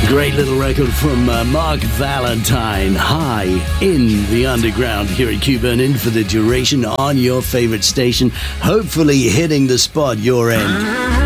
Great little record from Mark Valentine, High in the Underground here at Q-Burn In for the duration on your favorite station, hopefully hitting the spot your end.